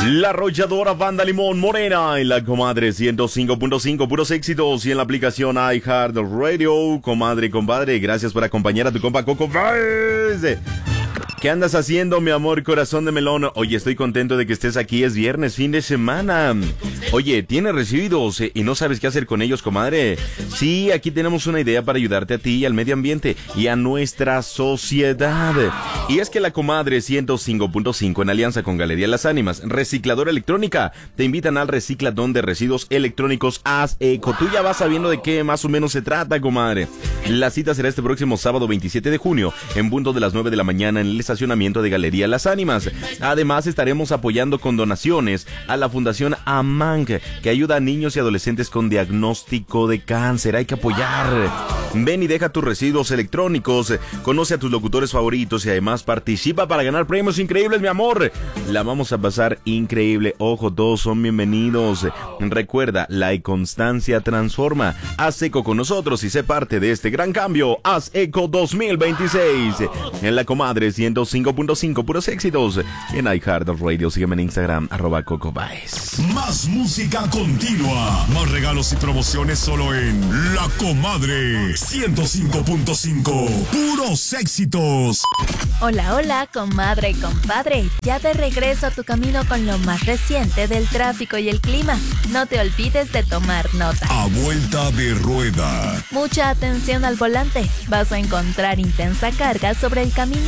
La arrolladora Banda Limón Morena en la Comadre 105.5, puros éxitos, y en la aplicación iHeartRadio. Comadre, compadre, gracias por acompañar a tu compa Coco Baez. ¿Qué andas haciendo, mi amor, corazón de melón? Oye, estoy contento de que estés aquí, es viernes, fin de semana. Oye, ¿tienes residuos y no sabes qué hacer con ellos, comadre? Sí, aquí tenemos una idea para ayudarte a ti y al medio ambiente y a nuestra sociedad. Y es que la Comadre 105.5, en alianza con Galería Las Ánimas, Recicladora Electrónica, te invitan al recicladón de residuos electrónicos Haz Eco. Tú ya vas sabiendo de qué más o menos se trata, comadre. La cita será este próximo sábado 27 de junio, en punto de las 9 de la mañana en el estacionamiento de Galería Las Ánimas. Además, estaremos apoyando con donaciones a la Fundación AMANC, que ayuda a niños y adolescentes con diagnóstico de cáncer. Hay que apoyar. Ven y deja tus residuos electrónicos, conoce a tus locutores favoritos y además participa para ganar premios increíbles, mi amor. La vamos a pasar increíble. Ojo, todos son bienvenidos. Recuerda, la constancia transforma. Haz eco con nosotros y sé parte de este gran cambio. Haz Eco 2026. En la Comadre 105.5, puros éxitos. En iHeartRadio, sígueme en Instagram, @CocoBaez. Más música continua. Más regalos y promociones solo en La Comadre 105.5. Puros éxitos. Hola, hola, comadre y compadre. Ya de regreso a tu camino con lo más reciente del tráfico y el clima. No te olvides de tomar nota. A vuelta de rueda. Mucha atención al volante. Vas a encontrar intensa carga sobre el camino